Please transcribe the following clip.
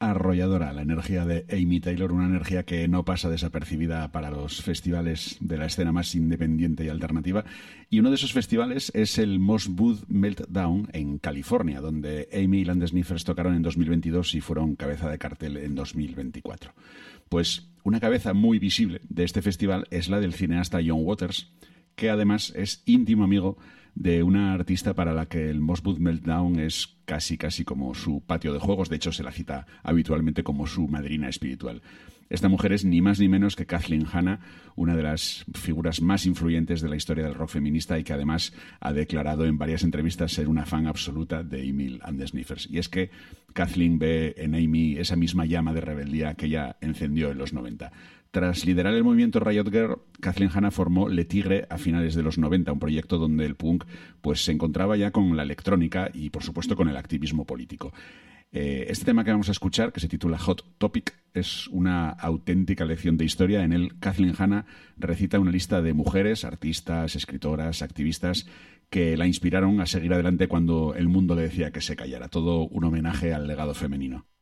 arrolladora la energía de Amy Taylor, una energía que no pasa desapercibida para los festivales de la escena más independiente y alternativa. Y uno de esos festivales es el Moss Booth Meltdown en California, donde Amy y Land Sniffers tocaron en 2022 y fueron cabeza de cartel en 2024. Pues una cabeza muy visible de este festival es la del cineasta John Waters, que además es íntimo amigo de una artista para la que el Moss Booth Meltdown es casi como su patio de juegos. De hecho, se la cita habitualmente como su madrina espiritual. Esta mujer es ni más ni menos que Kathleen Hanna, una de las figuras más influyentes de la historia del rock feminista y que además ha declarado en varias entrevistas ser una fan absoluta de Amy and the Sniffers. Y es que Kathleen ve en Amy esa misma llama de rebeldía que ella encendió en los 90. Tras liderar el movimiento Riot Girl, Kathleen Hanna formó Le Tigre a finales de los 90, un proyecto donde el punk pues, se encontraba ya con la electrónica y, por supuesto, con el activismo político. Este tema que vamos a escuchar, que se titula Hot Topic, es una auténtica lección de historia. En él, Kathleen Hanna recita una lista de mujeres, artistas, escritoras, activistas, que la inspiraron a seguir adelante cuando el mundo le decía que se callara. Todo un homenaje al legado femenino.